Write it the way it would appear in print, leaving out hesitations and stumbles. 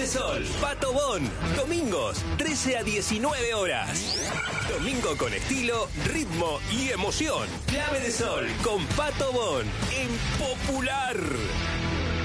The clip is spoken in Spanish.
de Sol, Pato Bon. Domingos, 13 a 19 horas. Domingo con estilo, ritmo y emoción. Clave de Sol con Pato Bon en Popular.